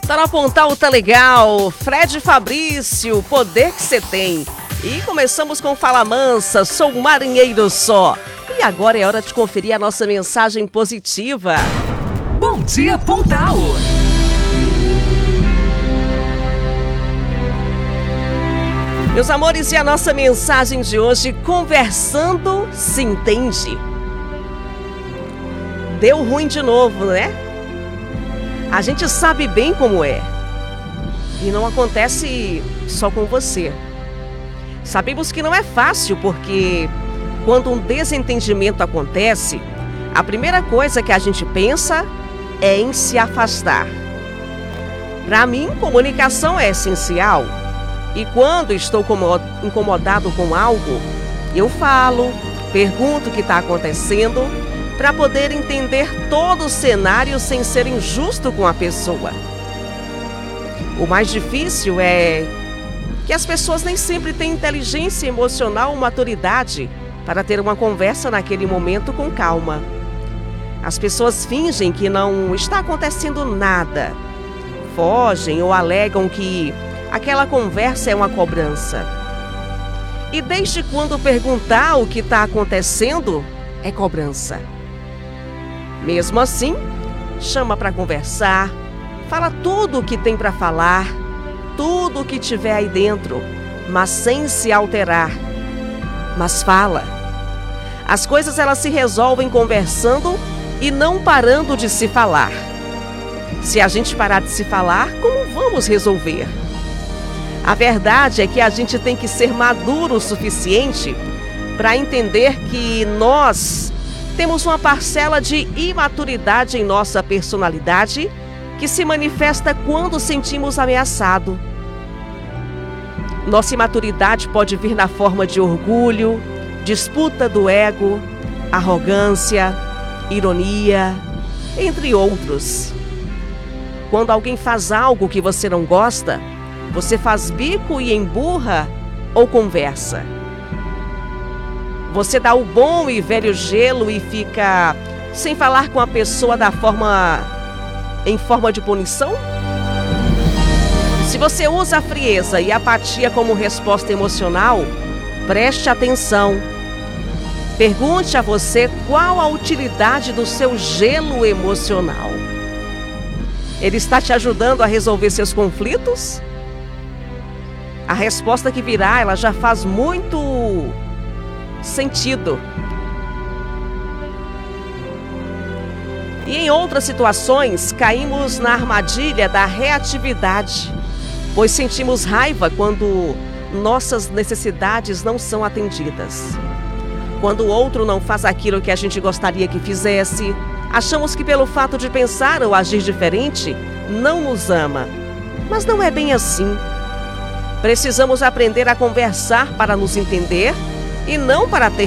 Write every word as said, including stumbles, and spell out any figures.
Tá no Pontal, tá legal. Fred Fabrício, poder que você tem. E começamos com Fala Mansa, sou um marinheiro só. E agora é hora de conferir a nossa mensagem positiva. Bom dia, Pontal. Meus amores, e a nossa mensagem de hoje, conversando se entende. Deu ruim de novo, né? A gente sabe bem como é. E não acontece só com você. Sabemos que não é fácil, porque quando um desentendimento acontece, a primeira coisa que a gente pensa é em se afastar. Para mim, comunicação é essencial. E quando estou incomodado com algo, eu falo, pergunto o que está acontecendo, para poder entender todo o cenário sem ser injusto com a pessoa. O mais difícil é que as pessoas nem sempre têm inteligência emocional ou maturidade para ter uma conversa naquele momento com calma. As pessoas fingem que não está acontecendo nada, fogem ou alegam que aquela conversa é uma cobrança. E desde quando perguntar o que está acontecendo é cobrança. Mesmo assim, chama para conversar, fala tudo o que tem para falar, tudo o que tiver aí dentro, mas sem se alterar. Mas fala. As coisas elas se resolvem conversando e não parando de se falar. Se a gente parar de se falar, como vamos resolver? A verdade é que a gente tem que ser maduro o suficiente para entender que nós temos uma parcela de imaturidade em nossa personalidade que se manifesta quando sentimos ameaçado. Nossa imaturidade pode vir na forma de orgulho, disputa do ego, arrogância, ironia, entre outros. Quando alguém faz algo que você não gosta, você faz bico e emburra ou conversa? Você dá o bom e velho gelo e fica sem falar com a pessoa da forma, em forma de punição? Se você usa a frieza e a apatia como resposta emocional, preste atenção. Pergunte a você qual a utilidade do seu gelo emocional. Ele está te ajudando a resolver seus conflitos? A resposta que virá, ela já faz muito sentido. E em outras situações, caímos na armadilha da reatividade, pois sentimos raiva quando nossas necessidades não são atendidas. Quando o outro não faz aquilo que a gente gostaria que fizesse, achamos que pelo fato de pensar ou agir diferente, não nos ama. Mas não é bem assim. Precisamos aprender a conversar para nos entender e não para ter